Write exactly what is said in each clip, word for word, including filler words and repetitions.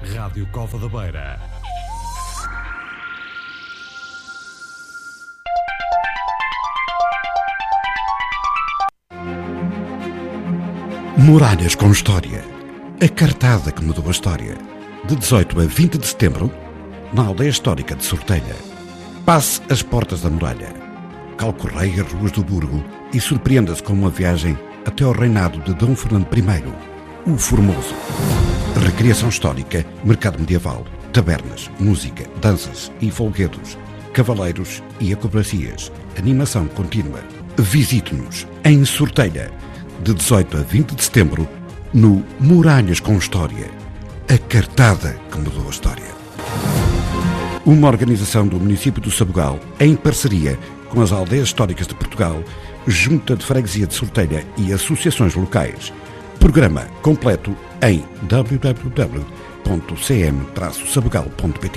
Rádio Cova da Beira. Muralhas com História. A cartada que mudou a história. De dezoito a vinte de setembro, na aldeia histórica de Sortelha. Passe as portas da muralha. Calcorreie as ruas do Burgo e surpreenda-se com uma viagem até ao reinado de Dom Fernando I, o Formoso. Recriação histórica, mercado medieval, tabernas, música, danças e folguedos, cavaleiros e acrobacias, animação contínua. Visite-nos em Sortelha, de dezoito a vinte de setembro, no Muralhas com História. A cartada que mudou a história. Uma organização do município do Sabugal, em parceria com as aldeias históricas de Portugal, Junta de Freguesia de Sortelha e associações locais. Programa completo em w w w ponto c m traço sabugal ponto p t.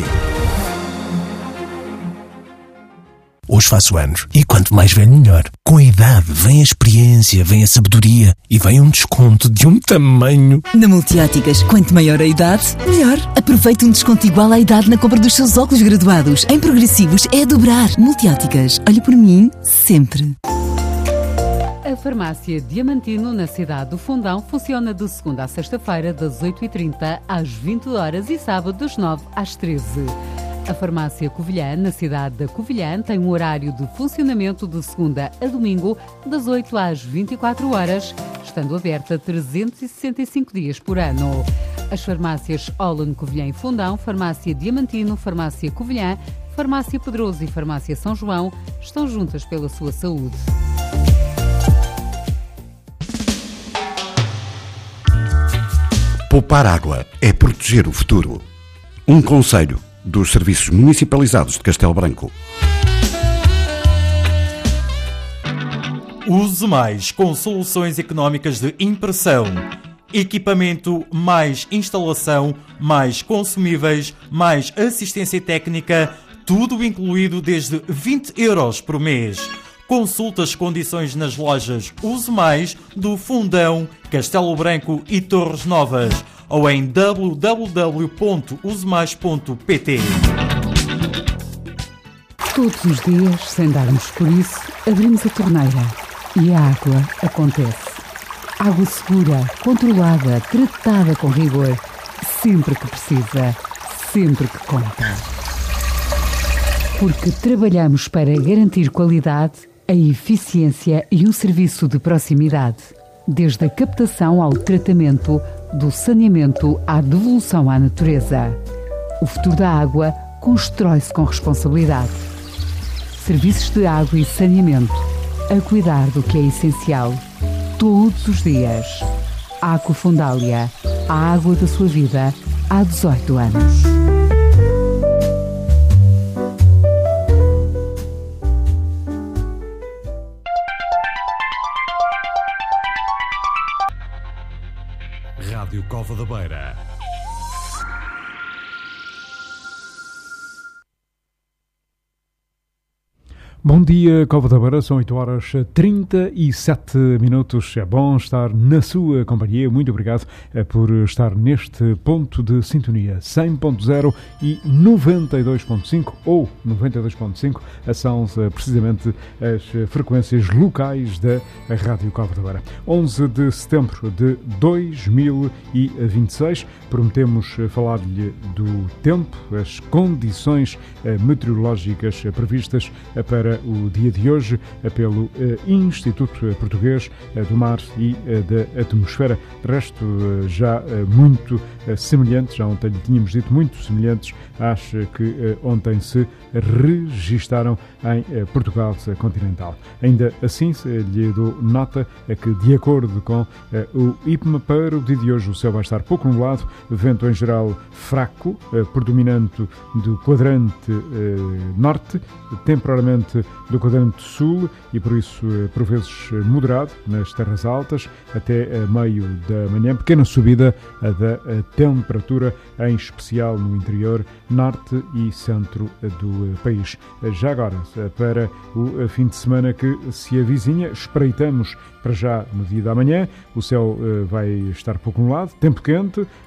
Hoje faço anos e quanto mais velho melhor. Com a idade vem a experiência, vem a sabedoria e vem um desconto de um tamanho. Na Multióticas, quanto maior a idade, melhor. Aproveite um desconto igual à idade na compra dos seus óculos graduados. Em progressivos é a dobrar. Multióticas, olhe por mim sempre. A Farmácia Diamantino, na cidade do Fundão, funciona de segunda a sexta-feira, das oito e trinta às vinte horas e sábado, das nove às treze. A Farmácia Covilhã, na cidade da Covilhã, tem um horário de funcionamento de segunda a domingo, das oito às vinte e quatro horas, estando aberta trezentos e sessenta e cinco dias por ano. As farmácias Olan Covilhã e Fundão, Farmácia Diamantino, Farmácia Covilhã, Farmácia Pedroso e Farmácia São João estão juntas pela sua saúde. Poupar água é proteger o futuro. Um conselho dos Serviços Municipalizados de Castelo Branco. Use mais com soluções económicas de impressão. Equipamento, mais instalação, mais consumíveis, mais assistência técnica, tudo incluído desde vinte euros por mês. Consulte as condições nas lojas Use Mais do Fundão, Castelo Branco e Torres Novas ou em w w w ponto use mais ponto p t. Todos os dias, sem darmos por isso, abrimos a torneira e a água acontece. Água segura, controlada, tratada com rigor, sempre que precisa, sempre que conta. Porque trabalhamos para garantir qualidade, a eficiência e o serviço de proximidade. Desde a captação ao tratamento, do saneamento à devolução à natureza. O futuro da água constrói-se com responsabilidade. Serviços de água e saneamento, a cuidar do que é essencial, todos os dias. Água Fundália, a água da sua vida, há dezoito anos. Rádio Cova da Beira. Bom dia, Cova da Beira, são oito horas e trinta e sete minutos. É bom estar na sua companhia. Muito obrigado por estar neste ponto de sintonia. cem ponto zero e noventa e dois ponto cinco ou noventa e dois ponto cinco são precisamente as frequências locais da Rádio Cova da Beira. onze de setembro de dois mil e vinte e seis, prometemos falar-lhe do tempo, as condições meteorológicas previstas para o dia de hoje pelo Instituto Português do Mar e da Atmosfera. De resto, já muito semelhantes, já ontem tínhamos dito, muito semelhantes às que ontem se registaram em Portugal continental. Ainda assim, lhe dou nota que, de acordo com o I P M A, para o dia de hoje o céu vai estar pouco nublado, vento em geral fraco, predominante do quadrante norte, temporariamente do quadrante sul e, por isso, por vezes moderado nas terras altas, até meio da manhã. Pequena subida da temperatura, em especial no interior, norte e centro do país. Já agora, para o fim de semana que se avizinha, espreitamos para já no dia da manhã. O céu vai estar pouco nublado, tempo quente,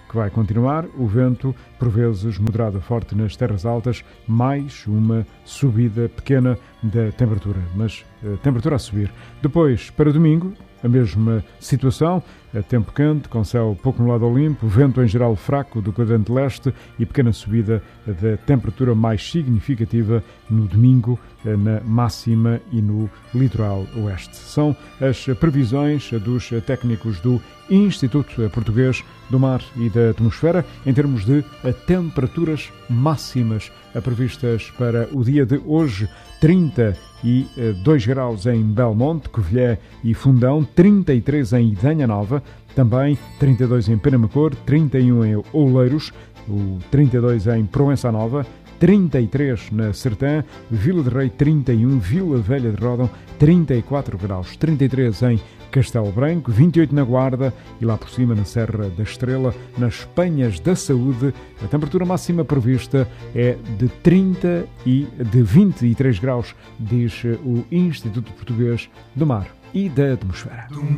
que vai continuar. O vento, por vezes moderado a forte nas terras altas, mais uma subida pequena da temperatura, mas a temperatura a subir. Depois, para domingo, a mesma situação, tempo quente, com céu pouco nublado ao limpo, vento em geral fraco do quadrante leste e pequena subida da temperatura mais significativa no domingo, na máxima e no litoral oeste. São as previsões dos técnicos do Instituto Português do Mar e da Atmosfera em termos de temperaturas máximas previstas para o dia de hoje. Trinta e dois graus em Belmonte, Covilhã e Fundão, trinta e três em Idanha Nova, também trinta e dois em Penamacor, trinta e um em Oleiros, o trinta e dois em Proença Nova, trinta e três na Sertã, Vila de Rei trinta e um, Vila Velha de Ródão trinta e quatro graus, trinta e três em Castelo Branco, vinte e oito na Guarda e lá por cima na Serra da Estrela, nas Penhas da Saúde, a temperatura máxima prevista é de trinta e de vinte e três graus, diz o Instituto Português do Mar e da Atmosfera.